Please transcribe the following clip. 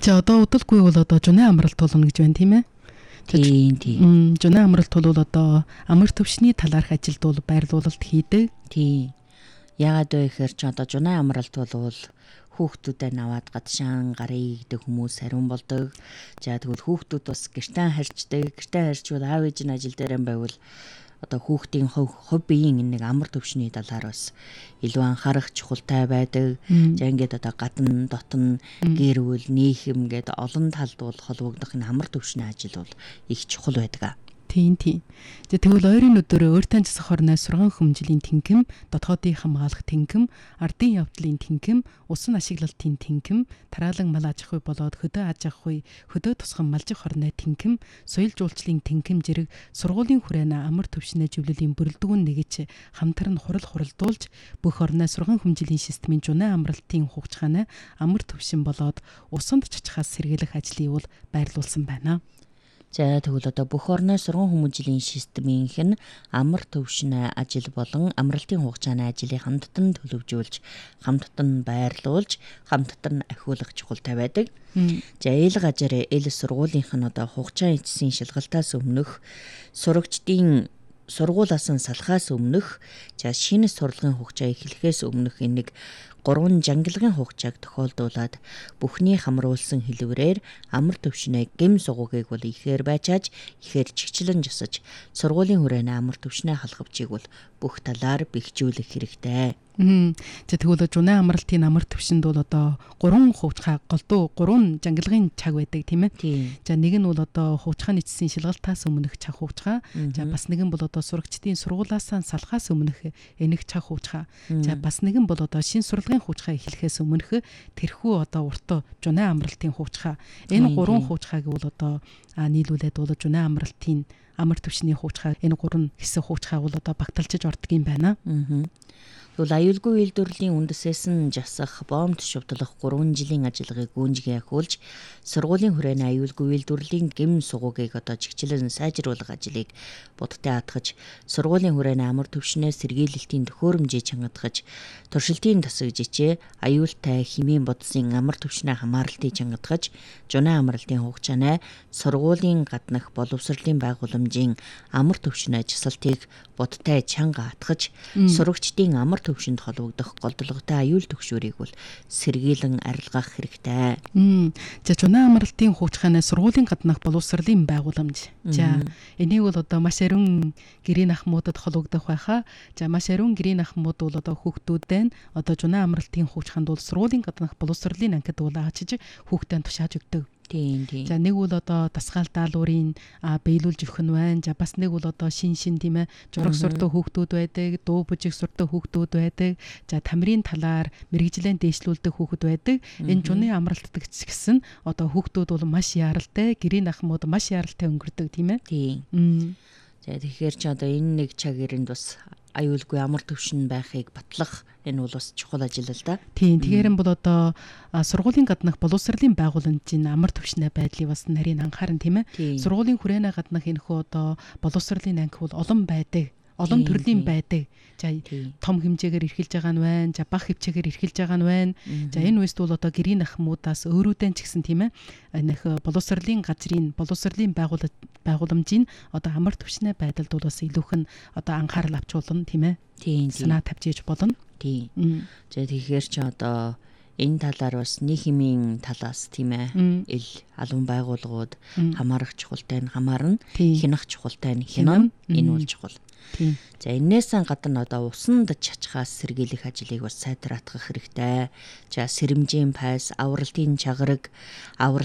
За одоо удалгүй бол одоо жуны амралт тулна гэж байна тийм ээ. Тийм. Жуны амралт бол одоо амар төвшний талаарх ажилд бол байрлуулалт хийдэг. Тийм. Яагаад вэ гэхээр ч одоо жуны амралт бол хүүхдүүдээ наваад гадшаан гарыг гэдэг хүмүүс хариун болдог. За тэгвэл хүүхдүүд бас гэртээ харьцдаг. Гэртээ харьцвал аав ээж нь ажил дээр байвал одоо хүүхдийн хоббиийн нэг амар төвшний талаар бас илүү анхаарах чухалтай байдаг. За ингээд одоо гадна дотн гэр бүл нийхэм гэдэг олон талд бол холбогдох энэ амар төвшний ажил бол их чухал байдаг. Тийм. За тэгвэл ойрын өдрөө өөртөө засах хорноо сурган хөмжлийн тэнхэм, дотоодын хамгаалах тэнхэм, ардын явдлын тэнхэм, усан ашиглалтын тэнхэм, тараалан мал аж ахуй болоод хөдөө аж ахуй, хөдөө тусган малжих хорноо тэнхэм, соёл жуулчлалын тэнхэм зэрэг сургуулийн хүрээний амар төвшний зөвлөлийн бүрэлдэхүүн нэгж хамтар нь хуралдуулж бүх орноо сурган хөмжлийн системийн жуны амралтын хугацааны амар төвшин болоод усанд чачхаас сэргийлэх ажлыг бол байрлуулсан байна. За тэгвэл одоо бүх орны сургууль хүмүүжлийн системийнх нь амар төвшин ажил болон амралтын хугацааны ажлыг хамттан төлөвжүүлж, хамттан байрлуулж, хамттан ахиулах чухалтай байдаг. За эл гажаар эл сургуулийнх нь одоо хугацааны эцсийн шалгалтаас өмнөх сурагчдын сургуулаас нь салахаас өмнөх за шинэ сурлагын хугацаа эхлэхээс өмнөх энэ 3 жангилгын хугацааг тохиолдуулаад бүхний хамруулсан хэлбэрээр амар төвшнээ гэм сугуугийг бол ихээр байчааж ихээр чигчлэн жасаж сургуулийн хүрээний амар төвшнээ халахвчийг бол бүх талаар бэхжүүлэх хэрэгтэй. За тэгвэл жуны амралтын амар төвшөнд бол одоо 3 хугацаа голдуу 3 жангилгын цаг байдаг тийм ээ. За нэг нь бол одоо хугацааны эцсийн шалгалтаас өмнөх цаг хугацаа. За бас нэг нь бол одоо сурагчдын сургуулаас салахаас өмнөх энэг цаг хугацаа. За бас нэг нь бол одоо шинэ сурлагын хугацаа эхлэхээс өмнөх тэрхүү одоо урт жуны амралтын хугацаа. Энэ 3 хугацааг бол одоо нийлүүлээд бол жуны амралтын амар төвшний хугацаа энэ 3 хэсэг хугацааг бол одоо багталчиж ордог юм байна. Тэгвэл аюулгүй үйлдвэрлэлийн үндэсээс нь жасах бомб шувтлах 3 жилийн ажиллагааг гүнжгий ахиулж сургуулийн хүрээний аюулгүй үйлдвэрлэлийн гэм сугуугийг одоо чигчлэн сайжруулах ажлыг будтай хатгаж сургуулийн хүрээний амар төвшнээ сэргийлэлтийн төхөөрөмжийг чангадгаж туршилтын тасаг жичээ аюултай химийн бодисын амар төвшнээ хамааралтыг чангадгаж жуны амралтын хугацааны сургуулийн гаднах боловсролын байгууламжийн амар төвшнээ жасалтыг будтай чанга хатгаж сурагчдын амар төвшөнд холбогдох голдлоготой аюул төгшөөрийг бол сэргийлэн арилгах хэрэгтэй. За жуны амралтын хугацааны сургуулийн гаднах боловсролын байгууламж. За энийг бол одоо маш ариун гэрийн ахмуудад холбогдох байхаа. За маш ариун гэрийн ахмууд бол одоо хүүхдүүдээ одоо жуны амралтын хугацаанд бол сургуулийн гаднах боловсролын анхид бол аачиж хүүхдэд тушааж өгдөг. Тийм. За нэг бол одоо дасгаал даалуурын биелүүлж өгөх нь байна. За бас нэг бол одоо шин тийм ээ жураг сурдаг хүүхдүүд байдаг, дуу бүжиг сурдаг хүүхдүүд байдаг. За тамирын талаар мэрэгжлэн дээшлүүлдэг хүүхэд байдаг. Энэ жуны амралтдаг гэсэн одоо хүүхдүүд бол маш яралтай, гэрийн ахмууд маш яралтай өнгөрдөг тийм ээ. Тийм. За тэгэхээр ч одоо энэ нэг цаг ирэнд бас аюулгүй амар төвшин байхыг батлах энэ бол бас чухал ажил л да. Тийм. Тэгэхээр бол одоо сургуулийн гаднах боловсролын байгууламжийн амар төвшний байдлыг бас нарийн анхаарна тийм ээ. Сургуулийн хүрээний гаднах энэхүү одоо боловсролын анги бол олон байдаг. Олон төрлийн байдаг. За том хэмжээгээр эрхэлж байгаа нь байна. За бага хэмжээгээр эрхэлж байгаа нь байна. За энэ үест бол одоо гэрийн ахмуудаас өөрүүдэн ч гэсэн тийм ээ. Энэх боловсролын газрын боловсролын байгууламжийн одоо амар төвшний байдалд бол бас илүүх нь одоо анхаарал авчуулна тийм ээ. Санаа тавьж иж болно. Тийм. За тэгэхээр ч одоо энэ талаар бас нийгмийн талаас тийм ээ ил албан байгууллагууд хамаарах чухалтай нь хамаарна, хянах чухалтай нь хянана. Энэ бол чухал. За энээс гадна одоо усанд чачхаас сэргийлэх ажлыг бас сайтар атгах хэрэгтэй. За сэрэмжийн пайс, авралтын чагараг, аврал